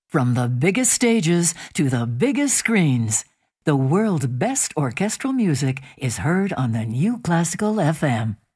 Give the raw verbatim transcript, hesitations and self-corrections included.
From the biggest stages to the biggest screens, the world's best orchestral music is heard on the New Classical F M.